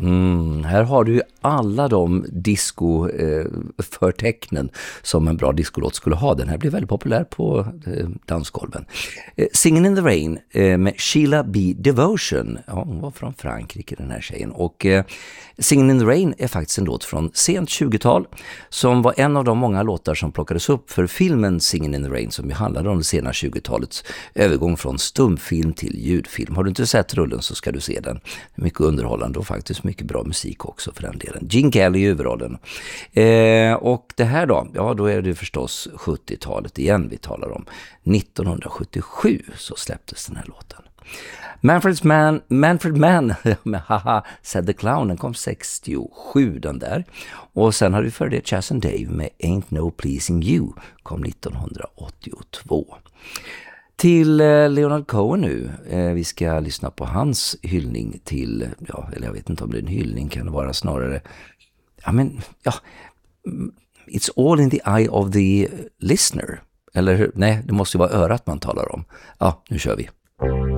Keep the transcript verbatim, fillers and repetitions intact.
Mm, här har du ju alla de disco-förtecknen eh, som en bra discolåt skulle ha. Den här blev väldigt populär på eh, dansgolven. Eh, Singin' in the Rain eh, med Sheila B. Devotion. Ja, hon var från Frankrike, den här tjejen. Och eh, Singin' in the Rain är faktiskt en låt från sent tjugotal som var en av de många låtar som plockades upp för filmen Singin' in the Rain, som ju handlade om det sena tjugotalets övergång från stumfilm till ljudfilm. Har du inte sett rullen så ska du se den. Mycket underhållande och faktiskt mycket bra musik också för den delen. Gene Kelly i huvudrollen. Eh, och det här då, ja då är det förstås sjuttiotalet igen vi talar om. nittonhundrasjuttiosju så släpptes den här låten. Manfred Mann, Manfred Mann med Haha Said the Clown, den kom sextiosju den där. Och sen har vi för det Chas and Dave med Ain't No Pleasing You, kom nittonhundraåttiotvå. Till Leonard Cohen nu. Vi ska lyssna på hans hyllning till, ja, eller jag vet inte om det är en hyllning, kan det vara snarare, ja men, ja, it's all in the eye of the listener. Eller nej, det måste ju vara örat man talar om. Ja, nu kör vi.